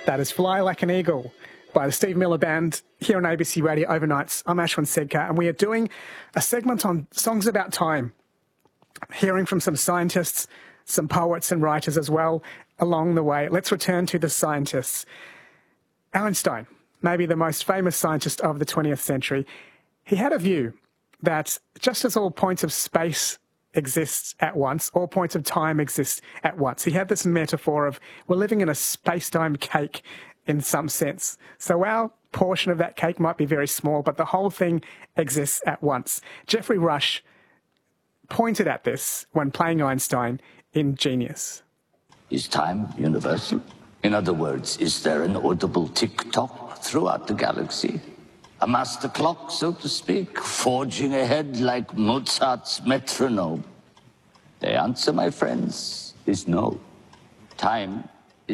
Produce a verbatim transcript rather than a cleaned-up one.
That is Fly Like an Eagle by the Steve Miller Band here on A B C Radio Overnights. I'm Ashwin Sedkar, and we are doing a segment on songs about time, hearing from some scientists, some poets and writers as well along the way. Let's return to the scientists. Einstein, maybe the most famous scientist of the twentieth century, he had a view that just as all points of space exists at once, all points of time exist at once. He had this metaphor of we're living in a space-time cake in some sense. So our portion of that cake might be very small, but the whole thing exists at once. Geoffrey Rush pointed at this when playing Einstein in Genius. Is time universal? In other words, is there an audible tick-tock throughout the galaxy? A master clock, so to speak, forging ahead like Mozart's metronome? The answer, my friends, is no. Time